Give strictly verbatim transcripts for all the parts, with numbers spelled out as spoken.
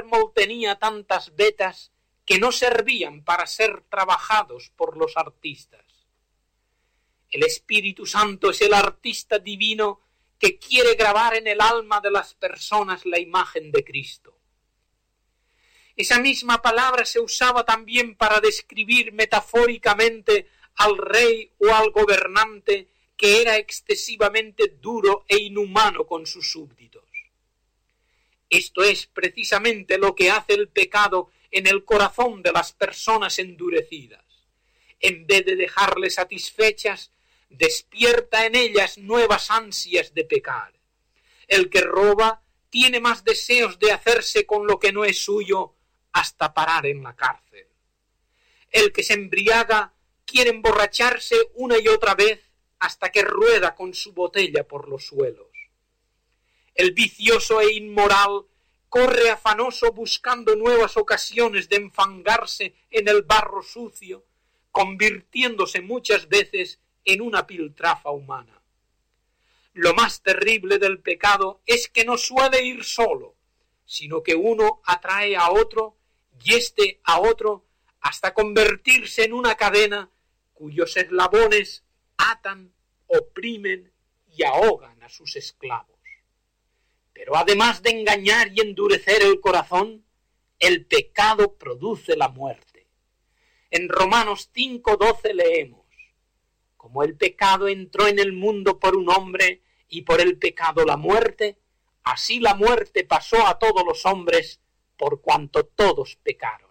mármol tenía tantas vetas que no servían para ser trabajados por los artistas. El Espíritu Santo es el artista divino que quiere grabar en el alma de las personas la imagen de Cristo. Esa misma palabra se usaba también para describir metafóricamente al rey o al gobernante que era excesivamente duro e inhumano con sus súbditos. Esto es precisamente lo que hace el pecado en el corazón de las personas endurecidas. En vez de dejarles satisfechas, despierta en ellas nuevas ansias de pecar. El que roba tiene más deseos de hacerse con lo que no es suyo hasta parar en la cárcel. El que se embriaga quiere emborracharse una y otra vez hasta que rueda con su botella por los suelos. El vicioso e inmoral corre afanoso buscando nuevas ocasiones de enfangarse en el barro sucio, convirtiéndose muchas veces en una piltrafa humana. Lo más terrible del pecado es que no suele ir solo, sino que uno atrae a otro y éste a otro hasta convertirse en una cadena cuyos eslabones atan, oprimen y ahogan a sus esclavos. Pero además de engañar y endurecer el corazón, el pecado produce la muerte. En Romanos cinco doce leemos: como el pecado entró en el mundo por un hombre y por el pecado la muerte, así la muerte pasó a todos los hombres por cuanto todos pecaron.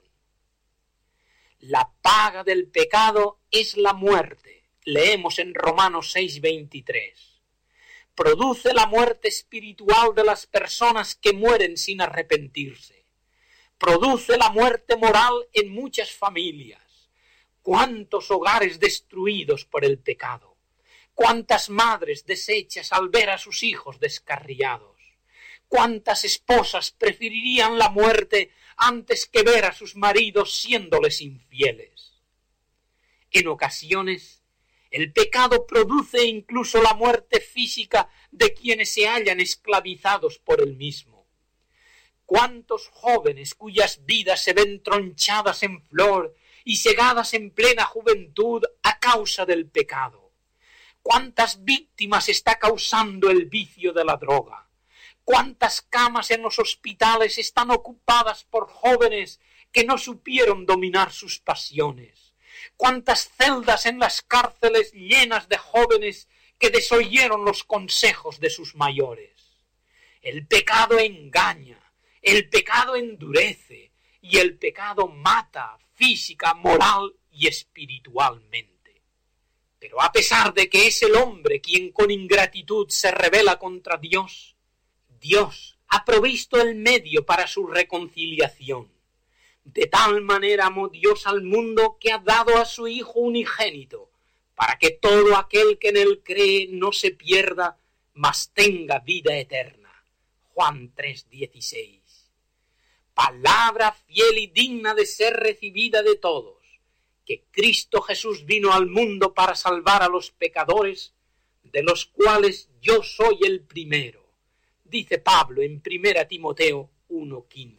La paga del pecado es la muerte, leemos en Romanos seis veintitrés. Produce la muerte espiritual de las personas que mueren sin arrepentirse. Produce la muerte moral en muchas familias. Cuántos hogares destruidos por el pecado. Cuántas madres deshechas al ver a sus hijos descarriados. Cuántas esposas preferirían la muerte antes que ver a sus maridos siéndoles infieles. En ocasiones, el pecado produce incluso la muerte física de quienes se hallan esclavizados por el mismo. ¿Cuántos jóvenes cuyas vidas se ven tronchadas en flor y cegadas en plena juventud a causa del pecado? ¿Cuántas víctimas está causando el vicio de la droga? ¿Cuántas camas en los hospitales están ocupadas por jóvenes que no supieron dominar sus pasiones? ¿Cuántas celdas en las cárceles llenas de jóvenes que desoyeron los consejos de sus mayores? El pecado engaña, el pecado endurece y el pecado mata física, moral y espiritualmente. Pero a pesar de que es el hombre quien con ingratitud se rebela contra Dios, Dios ha provisto el medio para su reconciliación. De tal manera amó Dios al mundo que ha dado a su Hijo unigénito, para que todo aquel que en él cree no se pierda, mas tenga vida eterna. Juan tres dieciséis. Palabra fiel y digna de ser recibida de todos, que Cristo Jesús vino al mundo para salvar a los pecadores, de los cuales yo soy el primero, dice Pablo en primera Timoteo uno quince.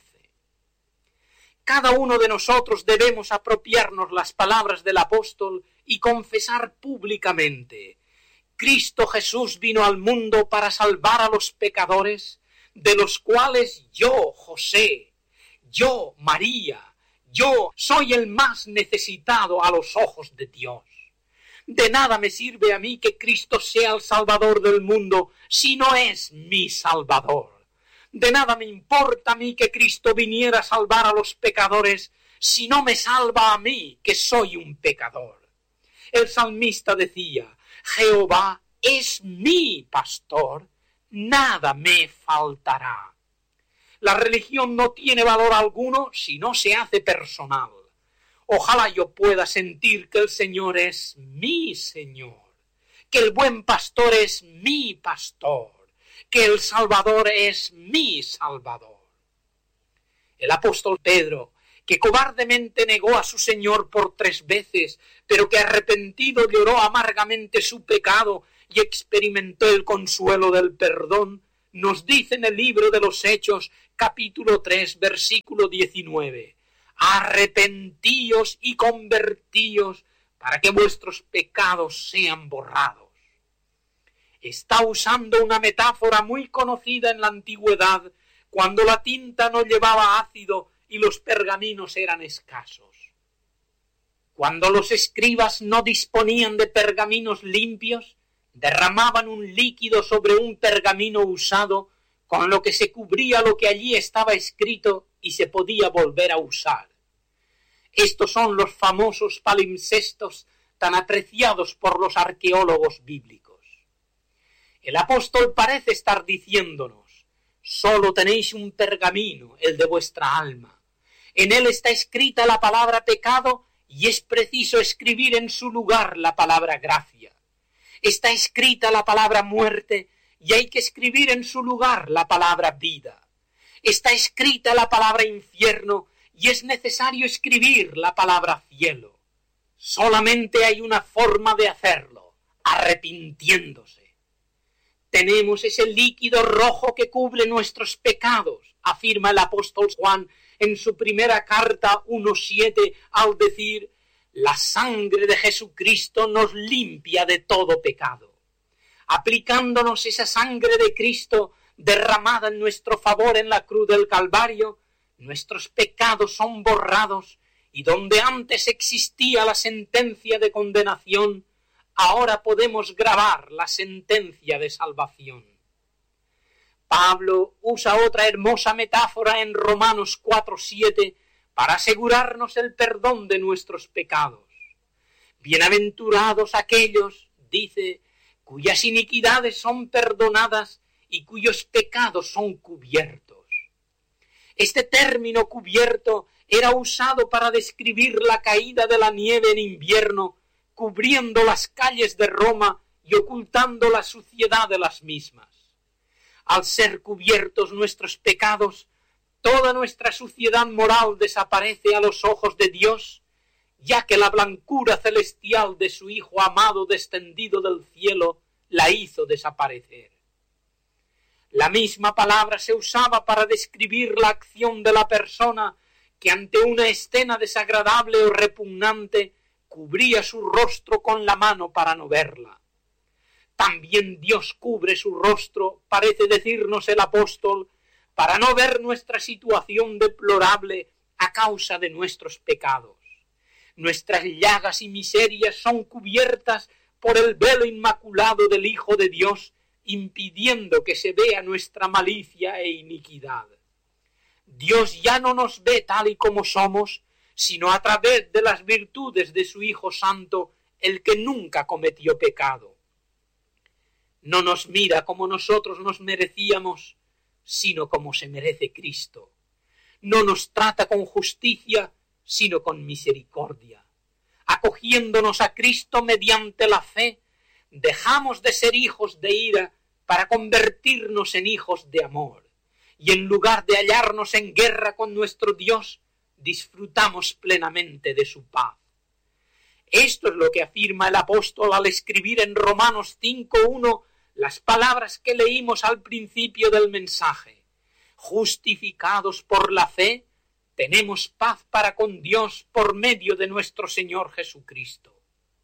Cada uno de nosotros debemos apropiarnos las palabras del apóstol y confesar públicamente: Cristo Jesús vino al mundo para salvar a los pecadores, de los cuales yo, José, yo, María, yo soy el más necesitado a los ojos de Dios. De nada me sirve a mí que Cristo sea el Salvador del mundo si no es mi Salvador. De nada me importa a mí que Cristo viniera a salvar a los pecadores si no me salva a mí, que soy un pecador. El salmista decía: Jehová es mi pastor, nada me faltará. La religión no tiene valor alguno si no se hace personal. Ojalá yo pueda sentir que el Señor es mi Señor, que el buen pastor es mi pastor, que el Salvador es mi Salvador. El apóstol Pedro, que cobardemente negó a su Señor por tres veces, pero que arrepentido lloró amargamente su pecado y experimentó el consuelo del perdón, nos dice en el libro de los Hechos, capítulo tres, versículo diecinueve, arrepentíos y convertíos para que vuestros pecados sean borrados. Está usando una metáfora muy conocida en la antigüedad, cuando la tinta no llevaba ácido y los pergaminos eran escasos. Cuando los escribas no disponían de pergaminos limpios, derramaban un líquido sobre un pergamino usado, con lo que se cubría lo que allí estaba escrito y se podía volver a usar. Estos son los famosos palimpsestos tan apreciados por los arqueólogos bíblicos. El apóstol parece estar diciéndonos: solo tenéis un pergamino, el de vuestra alma. En él está escrita la palabra pecado y es preciso escribir en su lugar la palabra gracia. Está escrita la palabra muerte y hay que escribir en su lugar la palabra vida. Está escrita la palabra infierno y es necesario escribir la palabra cielo. Solamente hay una forma de hacerlo: arrepintiéndose. Tenemos ese líquido rojo que cubre nuestros pecados, afirma el apóstol Juan en su primera carta uno siete, al decir: la sangre de Jesucristo nos limpia de todo pecado. Aplicándonos esa sangre de Cristo derramada en nuestro favor en la cruz del Calvario, nuestros pecados son borrados, y donde antes existía la sentencia de condenación, ahora podemos grabar la sentencia de salvación. Pablo usa otra hermosa metáfora en Romanos cuatro siete para asegurarnos el perdón de nuestros pecados. Bienaventurados aquellos, dice, cuyas iniquidades son perdonadas y cuyos pecados son cubiertos. Este término cubierto era usado para describir la caída de la nieve en invierno, cubriendo las calles de Roma y ocultando la suciedad de las mismas. Al ser cubiertos nuestros pecados, toda nuestra suciedad moral desaparece a los ojos de Dios, ya que la blancura celestial de su Hijo amado descendido del cielo la hizo desaparecer. La misma palabra se usaba para describir la acción de la persona que ante una escena desagradable o repugnante cubría su rostro con la mano para no verla. También Dios cubre su rostro, parece decirnos el apóstol, para no ver nuestra situación deplorable a causa de nuestros pecados. Nuestras llagas y miserias son cubiertas por el velo inmaculado del Hijo de Dios, impidiendo que se vea nuestra malicia e iniquidad. Dios ya no nos ve tal y como somos, sino a través de las virtudes de su Hijo Santo, el que nunca cometió pecado. No nos mira como nosotros nos merecíamos, sino como se merece Cristo. No nos trata con justicia, sino con misericordia. Acogiéndonos a Cristo mediante la fe, dejamos de ser hijos de ira para convertirnos en hijos de amor. Y en lugar de hallarnos en guerra con nuestro Dios, disfrutamos plenamente de su paz. Esto es lo que afirma el apóstol al escribir en Romanos cinco uno las palabras que leímos al principio del mensaje. Justificados por la fe, tenemos paz para con Dios por medio de nuestro Señor Jesucristo.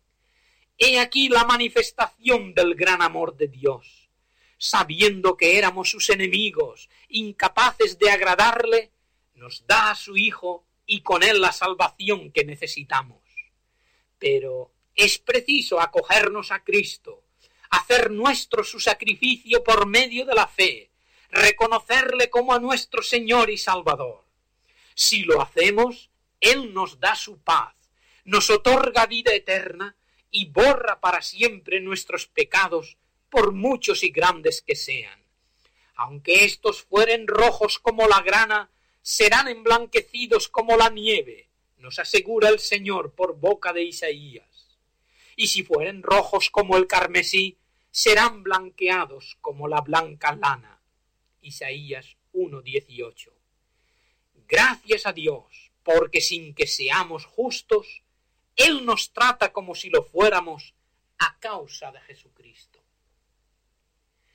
He aquí la manifestación del gran amor de Dios. Sabiendo que éramos sus enemigos, incapaces de agradarle, nos da a su Hijo y con él la salvación que necesitamos. Pero es preciso acogernos a Cristo, hacer nuestro su sacrificio por medio de la fe, reconocerle como a nuestro Señor y Salvador. Si lo hacemos, Él nos da su paz, nos otorga vida eterna y borra para siempre nuestros pecados, por muchos y grandes que sean. Aunque estos fueren rojos como la grana, serán emblanquecidos como la nieve, nos asegura el Señor por boca de Isaías. Y si fueren rojos como el carmesí, serán blanqueados como la blanca lana. Isaías uno dieciocho. Gracias a Dios, porque sin que seamos justos, Él nos trata como si lo fuéramos a causa de Jesucristo.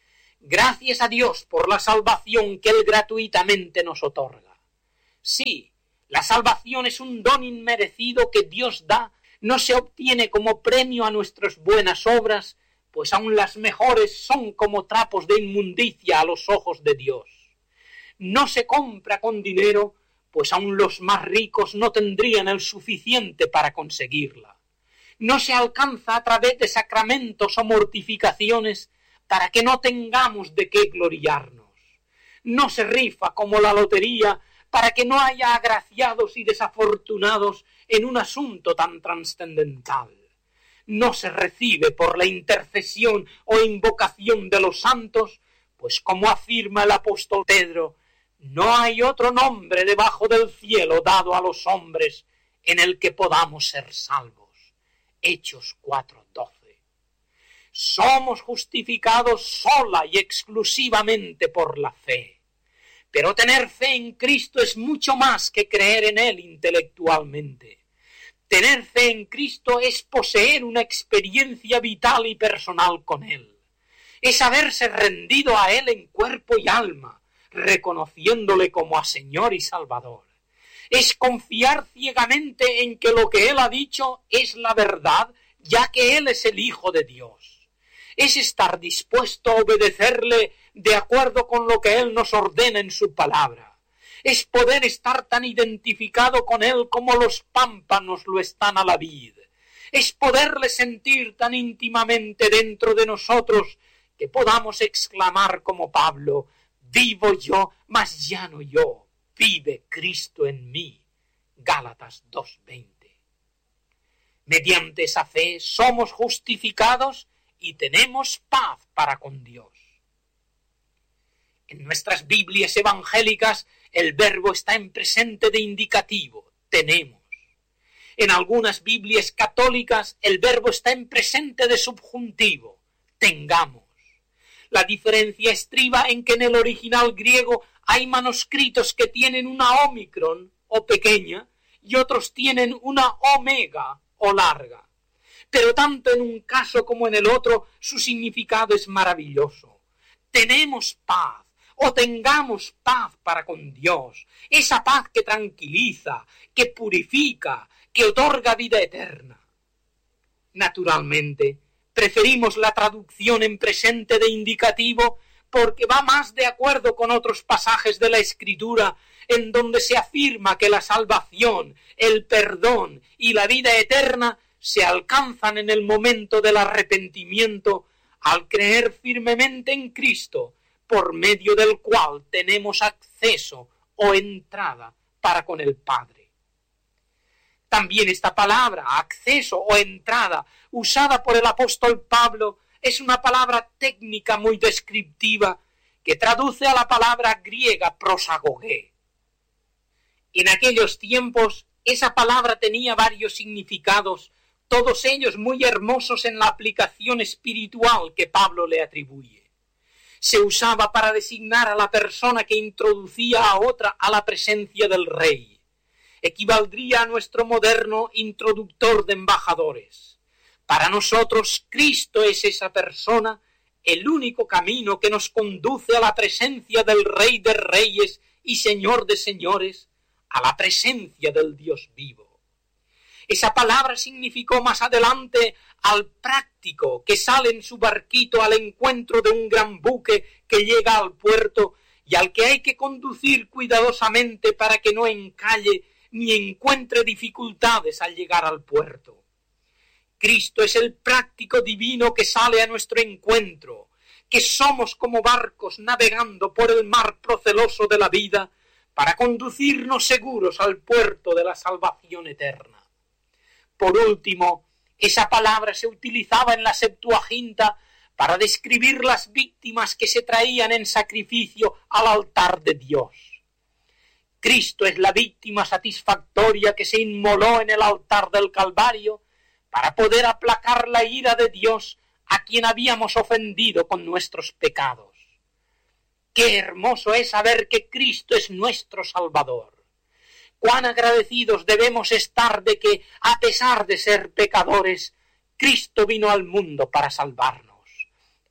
Gracias a Dios por la salvación que Él gratuitamente nos otorga. Sí, la salvación es un don inmerecido que Dios da, no se obtiene como premio a nuestras buenas obras, pues aun las mejores son como trapos de inmundicia a los ojos de Dios. No se compra con dinero, pues aun los más ricos no tendrían el suficiente para conseguirla. No se alcanza a través de sacramentos o mortificaciones para que no tengamos de qué gloriarnos. No se rifa como la lotería para que no haya agraciados y desafortunados en un asunto tan trascendental. No se recibe por la intercesión o invocación de los santos, pues como afirma el apóstol Pedro, no hay otro nombre debajo del cielo dado a los hombres en el que podamos ser salvos. Hechos cuatro doce. Somos justificados sola y exclusivamente por la fe. Pero tener fe en Cristo es mucho más que creer en Él intelectualmente. Tener fe en Cristo es poseer una experiencia vital y personal con Él. Es haberse rendido a Él en cuerpo y alma, reconociéndole como a Señor y Salvador. Es confiar ciegamente en que lo que Él ha dicho es la verdad, ya que Él es el Hijo de Dios. Es estar dispuesto a obedecerle de acuerdo con lo que Él nos ordena en su palabra. Es poder estar tan identificado con Él como los pámpanos lo están a la vid. Es poderle sentir tan íntimamente dentro de nosotros que podamos exclamar como Pablo, vivo yo, mas ya no yo, vive Cristo en mí. Gálatas dos veinte. Mediante esa fe somos justificados y tenemos paz para con Dios. En nuestras Biblias evangélicas el verbo está en presente de indicativo, tenemos. En algunas Biblias católicas el verbo está en presente de subjuntivo, tengamos. La diferencia estriba en que en el original griego hay manuscritos que tienen una ómicron o pequeña y otros tienen una omega o larga. Pero tanto en un caso como en el otro su significado es maravilloso. Tenemos paz. O tengamos paz para con Dios, esa paz que tranquiliza, que purifica, que otorga vida eterna. Naturalmente, preferimos la traducción en presente de indicativo porque va más de acuerdo con otros pasajes de la Escritura en donde se afirma que la salvación, el perdón y la vida eterna se alcanzan en el momento del arrepentimiento al creer firmemente en Cristo, por medio del cual tenemos acceso o entrada para con el Padre. También esta palabra, acceso o entrada, usada por el apóstol Pablo, es una palabra técnica muy descriptiva que traduce a la palabra griega prosagogé. En aquellos tiempos, esa palabra tenía varios significados, todos ellos muy hermosos en la aplicación espiritual que Pablo le atribuye. Se usaba para designar a la persona que introducía a otra a la presencia del rey. Equivaldría a nuestro moderno introductor de embajadores. Para nosotros, Cristo es esa persona, el único camino que nos conduce a la presencia del Rey de Reyes y Señor de Señores, a la presencia del Dios vivo. Esa palabra significó más adelante al práctico que sale en su barquito al encuentro de un gran buque que llega al puerto y al que hay que conducir cuidadosamente para que no encalle ni encuentre dificultades al llegar al puerto. Cristo es el práctico divino que sale a nuestro encuentro, que somos como barcos navegando por el mar proceloso de la vida para conducirnos seguros al puerto de la salvación eterna. Por último, esa palabra se utilizaba en la Septuaginta para describir las víctimas que se traían en sacrificio al altar de Dios. Cristo es la víctima satisfactoria que se inmoló en el altar del Calvario para poder aplacar la ira de Dios a quien habíamos ofendido con nuestros pecados. Qué hermoso es saber que Cristo es nuestro Salvador. Cuán agradecidos debemos estar de que, a pesar de ser pecadores, Cristo vino al mundo para salvarnos.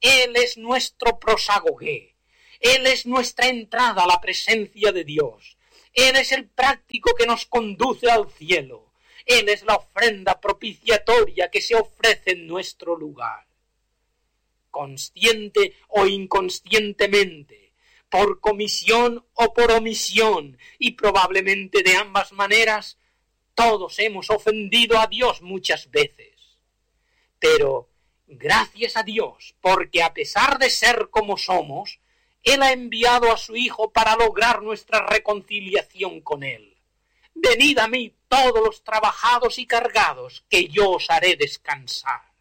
Él es nuestro prosagogué. Él es nuestra entrada a la presencia de Dios. Él es el práctico que nos conduce al cielo. Él es la ofrenda propiciatoria que se ofrece en nuestro lugar. Consciente o inconscientemente, por comisión o por omisión, y probablemente de ambas maneras, todos hemos ofendido a Dios muchas veces. Pero gracias a Dios, porque a pesar de ser como somos, Él ha enviado a su Hijo para lograr nuestra reconciliación con Él. Venid a mí todos los trabajados y cargados, que yo os haré descansar.